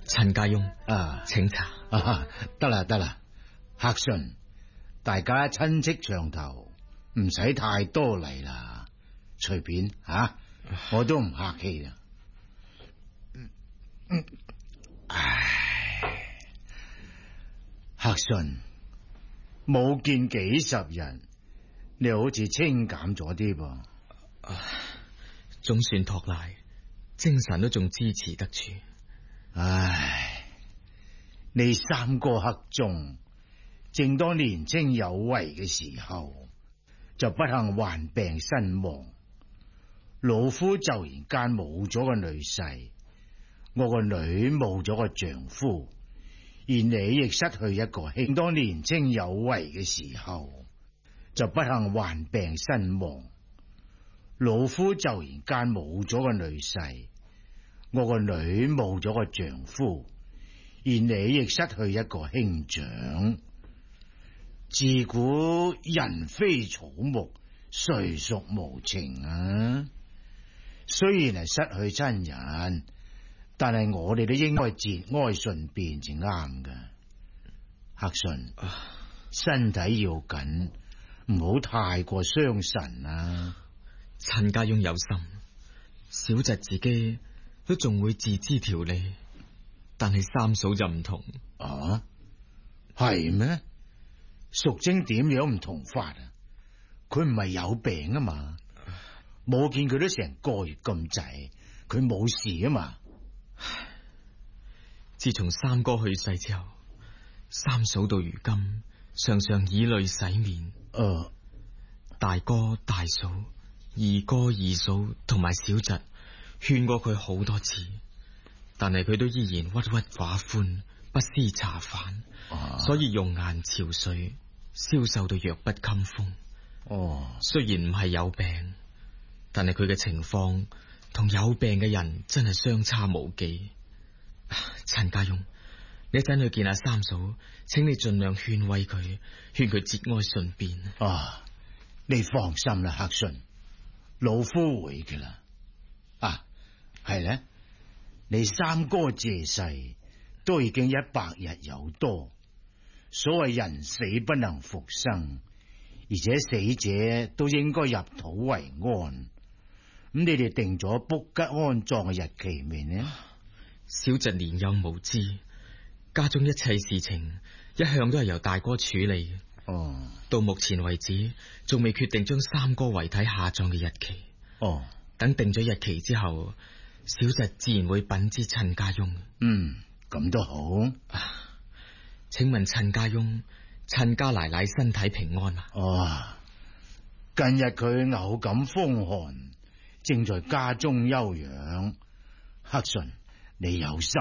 陳家翁啊， 請茶。 得啦，客順，大家親戚長頭，唔使太多禮啦，隨便我都唔客氣啦。客順，冇見幾十日，你好似清減咗啲噃。 總算托賴，精神都仲支持得住。 你三哥克仲，正當年青有為嘅時候，就不幸患病身亡。老夫驟然間冇咗個女婿，我個女冇咗個丈夫，而你亦失去一個兄。當年青有為嘅時候，就不幸患病身亡。老夫驟然間冇咗個女婿，我個女冇咗個丈夫，而你亦失去一個兄長。自古人非草木，誰屬無情啊？雖然係失去親人，但係我哋都應該節哀順變至啱㗎。客順，身體要緊，唔好太過傷神啊。 陳家翁有心，小侄自己都仲會自知條理，但係三嫂就唔同。 係咩？淑貞點樣唔同法啊？佢唔係有病啊嘛，冇見佢都成個月咁滯，佢冇事啊嘛。 自從三哥去世之後，三嫂到如今常常以淚洗面。大哥大嫂、二哥二嫂同埋小侄勸過佢好多次，但係佢都依然鬱鬱寡歡，不思茶飯，所以容顏憔悴，消瘦到弱不禁風。雖然唔係有病，但係佢嘅情況同有病嘅人真係相差無幾。陳家翁，你一陣去見阿三嫂，請你盡量勸慰佢，勸佢節哀順變。 你放心啦，客順，老夫會嘅啦。係咧，你三哥謝世都已經100日有多，所謂人死不能復生，而且死者都應該入土為安。咁你哋定咗卜吉安葬嘅日期未呢？ 小侄年幼無知，家中一切事情一向都係由大哥處理。到目前為止，仲未決定將三哥遺體下葬嘅日期。等定咗日期之後，小侄自然會稟知陳家翁。 咁都好。 請問陳家翁，陳家奶奶身體平安啊？ 近日佢偶感風寒，正在家中休養。克順，你有心。